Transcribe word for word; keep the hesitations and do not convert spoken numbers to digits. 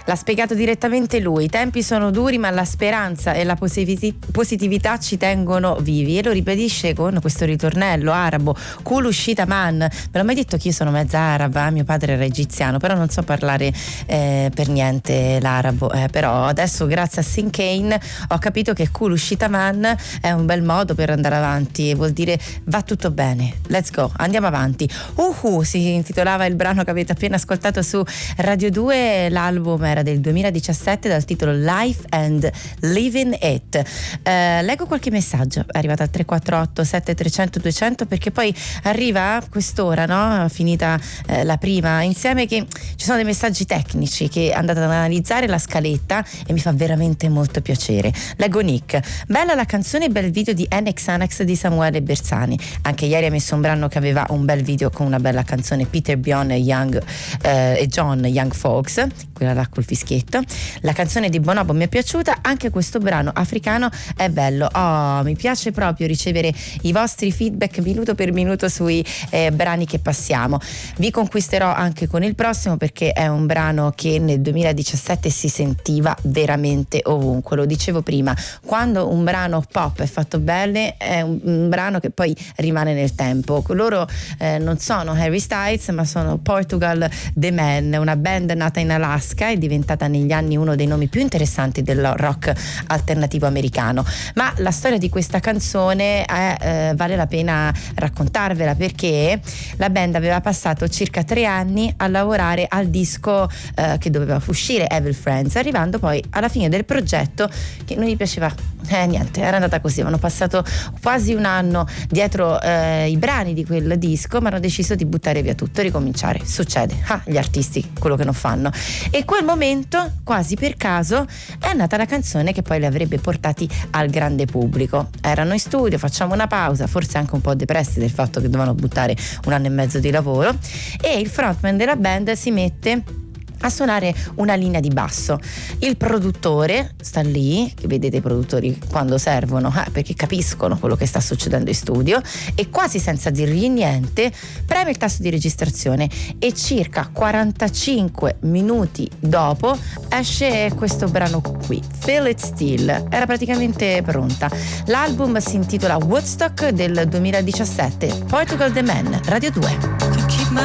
L'ha spiegato direttamente lui: i tempi sono duri ma la speranza e la positi- positività ci tengono vivi, e lo ribadisce con questo ritornello arabo: Kulu Shita Man. Me l'ho mai detto che io sono mezza araba, mio padre era egiziano, però non so parlare eh, per niente l'arabo, eh, però adesso grazie a Sin Kane ho capito che Kulu Shita Man è un bel modo per andare avanti, e vuol dire va tutto bene, let's go, andiamo avanti. Uhu si intitolava il brano che avete appena ascoltato su Radio due, l'album era del duemiladiciassette dal titolo Life and Living It. Eh, leggo qualche messaggio, è arrivato al tre quattro otto sette tre zero zero due zero zero, perché poi arriva quest'ora, no? Finita eh, la prima insieme, che ci sono dei messaggi tecnici che andate ad analizzare la scaletta e mi fa veramente molto piacere. Leggo Nick: bella la canzone e bel video di N X Annex di Samuele Bersani. Anche ieri ha messo un brano che aveva un bel video con una bella canzone, Peter Bjorn e Young eh, e John Young Folks, quella là col fischietto. La canzone di Bonobo mi è piaciuta, anche questo brano africano è bello. Oh, mi piace proprio ricevere i vostri feedback minuto per minuto sui eh, brani che passiamo. Vi conquisterò anche con il prossimo, perché è un brano che nel duemiladiciassette si sentiva veramente ovunque. Lo dicevo prima, quando un brano pop è fatto bene è un, un brano che poi rimane nel tempo. Loro eh, non sono Harry Styles, ma sono Portugal The Man, una band nata in Alaska e diventata negli anni uno dei nomi più interessanti del rock alternativo americano. Ma la storia di questa canzone è, eh, vale la pena raccontarvela, perché la band aveva passato circa tre anni a lavorare al disco eh, che doveva uscire, Evil Friends, arrivando poi alla fine del progetto che non gli piaceva eh, niente, era andata così. Avevano passato quasi un anno dietro eh, i brani di quel disco, ma hanno deciso di buttare via tutto, ricominciare. Succede, ah, gli artisti quello che non fanno. E quel momento, quasi per caso, è nata la canzone che poi li avrebbe portati al grande pubblico. Erano in studio, facciamo una pausa, forse anche un po' depressi del fatto che dovevano buttare un anno e mezzo di lavoro, e il frontman della band si mette a suonare una linea di basso. Il produttore sta lì, che vedete i produttori quando servono, eh, perché capiscono quello che sta succedendo in studio, e quasi senza dirgli niente preme il tasto di registrazione, e circa quarantacinque minuti dopo esce questo brano qui, Feel It Still. Era praticamente pronta. L'album si intitola Woodstock del duemiladiciassette. Portugal The Man, Radio due.